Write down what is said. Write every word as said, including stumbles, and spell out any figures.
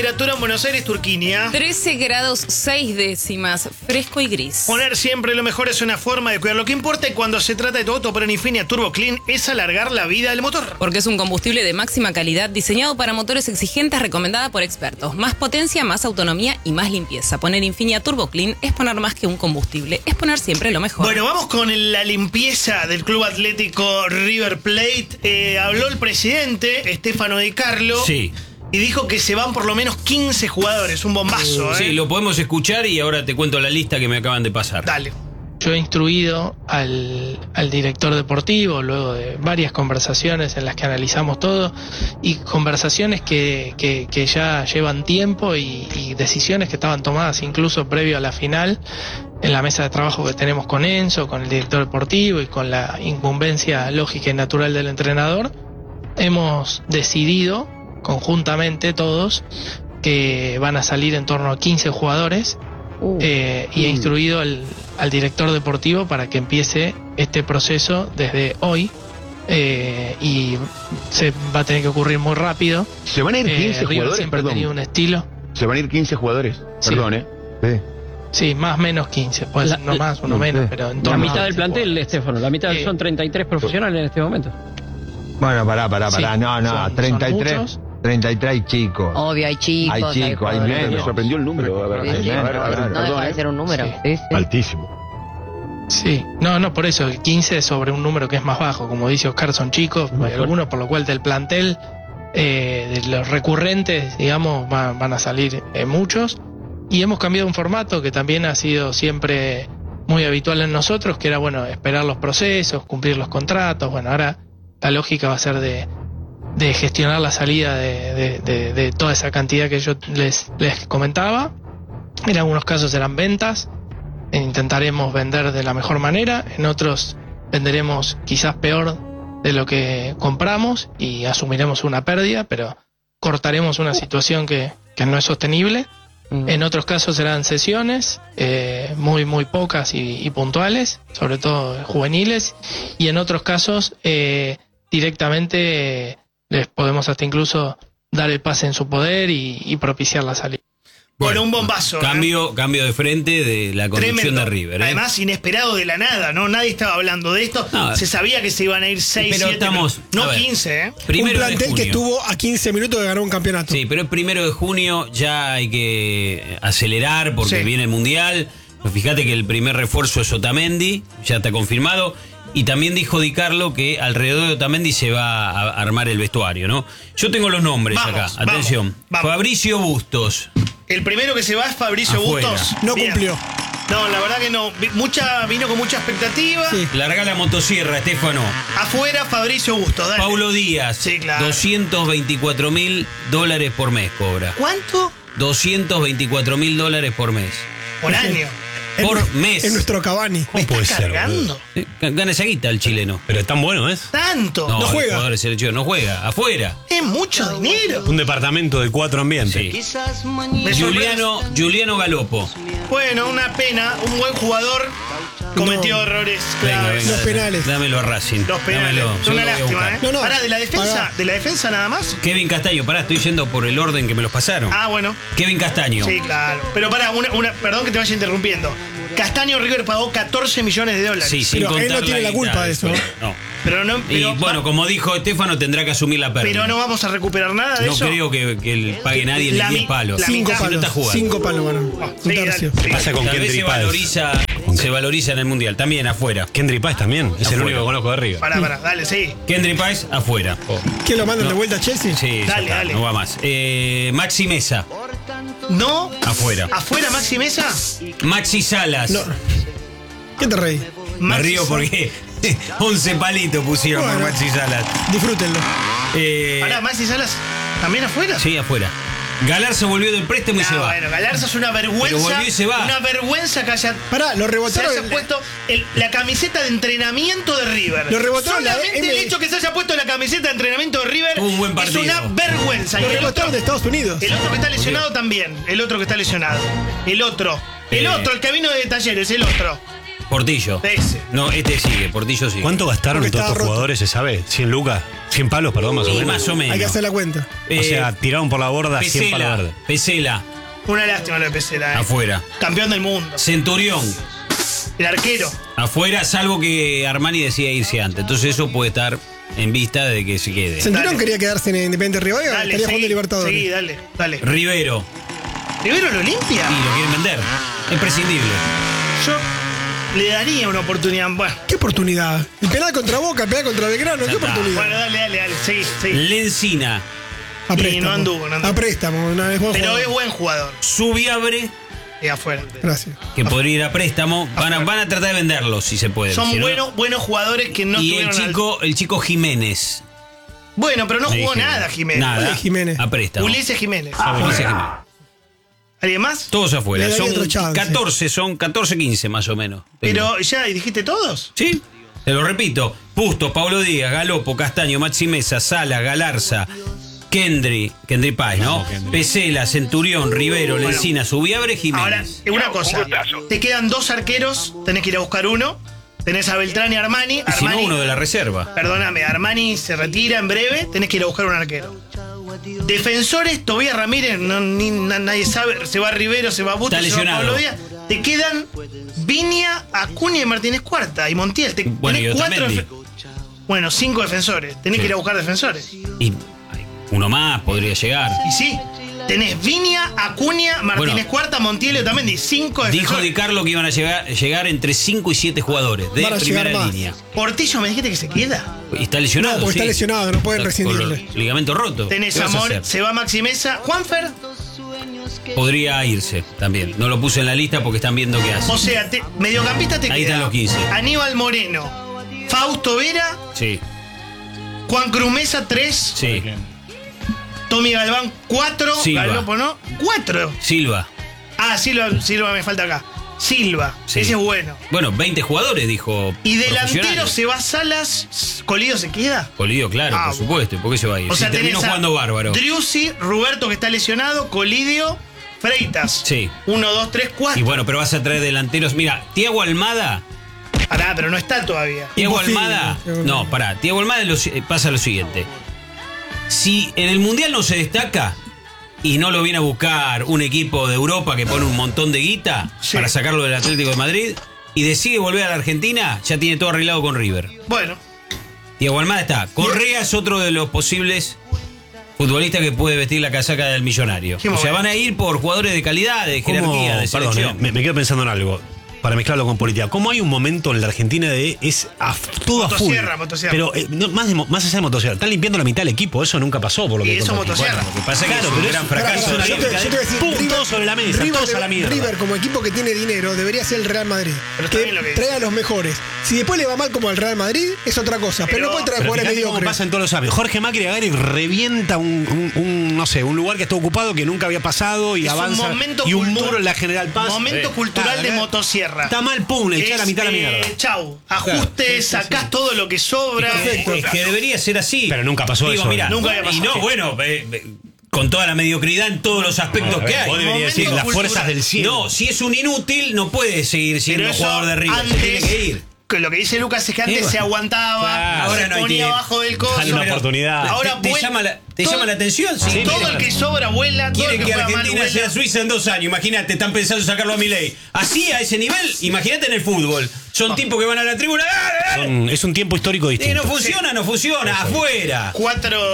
temperatura en Buenos Aires, Turquía? trece grados seis décimas, fresco y gris. Poner siempre lo mejor es una forma de cuidar lo que importa, y cuando se trata de tu auto, pero Infinia Turbo Clean es alargar la vida del motor. Porque es un combustible de máxima calidad diseñado para motores exigentes, recomendada por expertos. Más potencia, más autonomía y más limpieza. Poner Infinia Turbo Clean es poner más que un combustible, es poner siempre lo mejor. Bueno, vamos con la limpieza del Club Atlético River Plate. Eh, habló el presidente, Stefano Di Carlo. Sí. Y dijo que se van por lo menos quince jugadores, un bombazo, ¿eh? Sí, lo podemos escuchar y ahora te cuento la lista que me acaban de pasar. Dale. Yo he instruido al, al director deportivo, luego de varias conversaciones en las que analizamos todo, y conversaciones que, que, que ya llevan tiempo y, y decisiones que estaban tomadas incluso previo a la final, en la mesa de trabajo que tenemos con Enzo, con el director deportivo y con la incumbencia lógica y natural del entrenador. Hemos decidido conjuntamente todos que van a salir en torno a quince jugadores, uh, eh, y he instruido al, al director deportivo para que empiece este proceso desde hoy, eh, y se va a tener que ocurrir muy rápido. ¿Se van a ir quince eh, River jugadores? siempre ha Perdón. tenido un estilo. ¿Se van a ir quince jugadores? Sí. Perdón, ¿eh? Sí. Sí, más menos quince, puede ser uno más, uno menos, pero en La torno mitad a del plantel, jugadores. Estefano, la mitad Eh, son treinta y tres profesionales en este momento. Bueno, pará, pará, pará. Sí, no, no, son- treinta y son tres. muchos. treinta y tres hay chicos. Obvio, hay chicos. Hay chicos, hay jugadores. menos. No, sorprendió el número. A ver, sí, sí, a ver, no, a ver, no perdón, deja de ¿eh? ser un número. Sí. Sí, sí. Altísimo. Sí, no, no, por eso, quince sobre un número que es más bajo, como dice Oscar, son chicos, hay algunos, por lo cual del plantel, eh, de los recurrentes, digamos, van, van a salir eh, muchos, y hemos cambiado un formato que también ha sido siempre muy habitual en nosotros, que era, bueno, esperar los procesos, cumplir los contratos. Bueno, ahora la lógica va a ser de, de gestionar la salida de, de, de, de toda esa cantidad que yo les, les comentaba. En algunos casos serán ventas, intentaremos vender de la mejor manera, en otros venderemos quizás peor de lo que compramos y asumiremos una pérdida, pero cortaremos una situación que, que no es sostenible. En otros casos serán sesiones, eh, muy muy pocas y, y puntuales, sobre todo juveniles, y en otros casos eh, directamente eh, les podemos hasta incluso dar el pase en su poder y, y propiciar la salida. Bueno, un bombazo. Cambio, ¿eh? cambio de frente de la conducción Tremendo. de River. ¿eh? Además, inesperado de la nada, ¿no? Nadie estaba hablando de esto. No. Se sabía que se iban a ir seis, Pero siete, estamos- no a ver. quince, ¿eh? Primero un de plantel que junio. estuvo a quince minutos de ganar un campeonato. Sí, pero el primero de junio ya hay que acelerar porque Sí. viene el Mundial. Fíjate que el primer refuerzo es Otamendi, ya está confirmado. Y también dijo Di Carlo que alrededor de Otamendi se va a armar el vestuario, ¿no? Yo tengo los nombres Vamos, acá. vamos, Atención. vamos. Fabricio Bustos. El primero que se va es Fabricio Afuera. Bustos. No Bien. cumplió. No, la verdad que no. Vi- Mucha, vino con mucha expectativa. Sí. Larga la motosierra, Estefano. Afuera, Fabricio Bustos. Dale. Paulo Díaz. Sí, claro. doscientos veinticuatro mil dólares por mes cobra. ¿Cuánto? doscientos veinticuatro mil dólares por mes. Por año. Por mes. Es nuestro Cavani. ¿Me puede estás ser, cargando? Sí, Gana esa guita el chileno. Pero es tan bueno, ¿es? ¿Tanto? No, No el juega. jugador de selección no juega. Afuera. Es mucho dinero. Un departamento de cuatro ambientes. Sí. Me Juliano, Juliano Galopo. sorprende. Bueno, una pena. Un buen jugador cometió No. errores Venga, claves. venga. Los penales. Dámelo a Racing. Los penales. Dámelo. Es yo una lo voy a lástima, buscar. ¿eh? No, no. Pará, de la defensa, Pará. de la defensa nada más. Kevin Castaño, pará, estoy yendo por el orden que me los pasaron. Ah, bueno. Kevin Castaño. Sí, claro. Pero pará, una, una, perdón que te vaya interrumpiendo. Castaño River pagó catorce millones de dólares. Sí, sin Pero él no contar tiene la guita culpa de eso, después. No. Pero no. Y Pero, bueno, va- como dijo Estefano, tendrá que asumir la pérdida. pero no vamos a recuperar nada de No eso. creo que, que él pague nadie La ni mi- diez palos. la Cinco mitad. Si no está palos. jugando. Cinco palos, bueno. Ah, Un sí, tercio. dale, sí. Pasa con Tal vez Kendry se Páez. valoriza, se valoriza en el Mundial. También afuera. Kendry Páez también. Es el Afuera. único que conozco de arriba. Pará, pará, dale, sí. Kendry Páez, afuera. ¿Qué lo mandan No. de vuelta a Chelsea? Sí, ya Dale, está, dale. no va más. Eh, Maxi Mesa, No. afuera. ¿Afuera Maxi Mesa? Maxi Salas. No. ¿Qué te reí? Me Maxi río Sa- porque once palitos pusieron Bueno. por Maxi Salas. Disfrútenlo. Eh, Pará, Maxi Salas, ¿también afuera? sí, afuera. Galarza volvió del préstamo y Ah, se va. bueno, Galarza es una vergüenza. Pero volvió y se va. Una vergüenza que haya, Pará, lo se rebotaron. haya puesto el- la camiseta de entrenamiento de River. Lo rebotaron la Solamente M- el hecho que se haya puesto la camiseta de entrenamiento de River Tuvo un buen partido. es una vergüenza. Lo Y el otro, rebotaron de Estados Unidos. el otro que está lesionado también. El otro que está lesionado. El otro. El Eh. otro, el que vino de Talleres, el otro. Portillo. Ese. No, este sigue, Portillo sigue. ¿Cuánto gastaron Porque en todos estaba estos roto. jugadores, se sabe? ¿cien lucas? ¿cien palos, perdón, más o Y menos? más o menos. Hay que hacer la cuenta. Eh, O sea, tiraron por la borda cien palos Pesela, verdes. Pesela, Una lástima lo de Pesela, ¿eh? afuera. Campeón del mundo. Centurión, El arquero. afuera, salvo que Armani decía irse antes. Entonces eso puede estar en vista de que se quede. Centurión Dale. quería quedarse en Independiente Rivadavia, Dale, estaría jugando seguí, Libertadores. seguí, dale, dale. Rivero, ¿Rivero lo limpia? y lo quieren vender. Es prescindible. Yo le daría una oportunidad. Bueno, ¿Qué oportunidad? El penal contra Boca, el penal contra Belgrano, ¿qué Ya está. oportunidad? bueno, dale, dale, dale. Seguí, seguí. Lencina, A Y préstamo. no anduvo, no anduvo. A préstamo, no es buen Pero jugador. es buen jugador. Subiabre, Y afuera. Gracias. que podría ir a préstamo. Van a, van a tratar de venderlo si se puede. Son si no- buenos, buenos jugadores que no y el estuvieron al- chico, el chico Jiménez. Bueno, pero no Sí, jugó Jiménez. nada, Jiménez. Nada. Oye, Jiménez. A préstamo. Ulises Jiménez. Ulises Jiménez. ¿Alguien más? Todos afuera. Le daría Son otro chance. catorce, son catorce, quince más o menos. Tengo. Pero ya dijiste todos. Sí, te lo repito. Pusto, Pablo Díaz, Galopo, Castaño, Maxi Mesa, Sala, Galarza, Kendry, Kendry Paz, ¿no? Pesela, Centurión, Rivero, Lencina, Subiabre, Ahora, Jiménez. una cosa. Te quedan dos arqueros, tenés que ir a buscar uno. Tenés a Beltrán y Armani. Y si no, Armani, uno de la reserva. perdóname, Armani se retira en breve, tenés que ir a buscar un arquero. Defensores, Tobías Ramírez, no, ni- na- nadie sabe, se va Rivero, se va Busto, Está se va lesionado. Pablo Díaz. Te quedan Viña, Acuña y Martínez Cuarta y Montiel. Te, Bueno, tenés y cuatro Otamendi. defe- Bueno, cinco defensores. Tenés Sí. que ir a buscar defensores. Y ay, uno más podría llegar. Y sí, tenés Viña, Acuña, Martínez Bueno. Cuarta, Montiel y Otamendi. Cinco Dijo defensores. Di Carlo que iban a llegar, llegar entre cinco y siete jugadores de Van a llegar primera más. línea. Portillo, me dijiste que se queda. Y está lesionado. No, porque está sí. lesionado, no pueden Está con rescindirle. los ligamentos rotos. Tenés ¿Qué vas a Amor, hacer? se va Maxi Mesa. Juanfer, Podría irse también. No lo puse en la lista porque están viendo qué hace. o sea, te- mediocampista te Ahí queda. están los quince. Aníbal Moreno, Fausto Vera, Sí, Juan Cruz Mesa, tres. sí. Tommy Galván, cuatro. Silva. Galopo, ¿no? Cuatro. Silva. Ah, Silva, Silva me falta acá. Silva, Sí. ese es bueno. Bueno, veinte jugadores, dijo. Y delantero profesionales. se va Salas, Colido se queda. Colidio, claro, Ah, por supuesto. ¿Por qué se va a ir? O sea, Si terminó tenés a jugando bárbaro. Driussi, Roberto que está lesionado, Colidio, Freitas. Sí. Uno, dos, tres, cuatro. Y bueno, pero vas a traer delanteros. Mira, Tiago Almada. Pará, pero no está todavía. Tiago Imposible, Almada. Thiago No, Almada. pará. Tiago Almada lo si- pasa lo siguiente. Si en el Mundial no se destaca y no lo viene a buscar un equipo de Europa que pone un montón de guita Sí. para sacarlo del Atlético de Madrid y decide volver a la Argentina, ya tiene todo arreglado con River. Bueno, Tiago Almada está. Correa es otro de los posibles futbolistas que puede vestir la casaca del millonario. Qué O sea, momento. van a ir por jugadores de calidad, de ¿Cómo- jerarquía, de perdón, selección. eh, me, me quedo pensando en algo. Para mezclarlo con política. ¿Cómo hay un momento en la Argentina de es a, todo a full? Motosierra, motosierra. Pero eh, no, más, de, mo- más allá de motosierra, están limpiando la mitad del equipo. Eso nunca pasó por lo Y que eso contaste. motosierra. Lo que pasa es que Claro, es un pero gran es- fracaso. Pará, pará, de yo la te- mitad. yo te voy a decir, Pum, River- todo sobre la mesa, River, todos a la mierda. River, como equipo que tiene dinero, debería ser el Real Madrid. Pero está bien lo que dice. trae a los mejores. Si después le va mal como al Real Madrid, es otra cosa. Pero, Pero- no puede traer Pero jugadores fíjate cómo mediocres. pasa en todos los ámbitos. Jorge Macri agarra y revienta un, un- un, no sé, un lugar que está ocupado que nunca había pasado y es avanza. un momento y un cultu- muro en la General Paz. Momento Eh, cultural está, de acá- motosierra. Está mal, pum, le echa Es, la mitad a la eh, mierda. Chau, ajustes, sacás todo lo que sobra. Es Eh, que debería ser así. Pero nunca pasó Digo, eso. Mira, Nunca había y pasado. no, bueno, eh, eh, con toda la mediocridad en todos los aspectos que hay. Vos deberías Momento decir las cultural. fuerzas del cielo. No, si es un inútil, no puede seguir siendo Pero eso jugador de River. Se tiene antes, que ir. que lo que dice Lucas es que antes Sí, se bueno. aguantaba, Claro, ahora se no hay ponía que- abajo del coso. Dale una pero oportunidad. Ahora ¿Te, te vuel- llama la, te todo- llama la atención? Sí, todo mira. el que sobra vuela, todo Quiere el que, que juega mal Argentina vuela. sea Suiza en dos años. Imagínate, están pensando sacarlo a Milei. Así, a ese nivel, imagínate en el fútbol. Son tipos que van a la tribuna. ¡Dale, dale! Son- es un tiempo histórico Eh, distinto. no funciona, no funciona. Afuera. Cuatro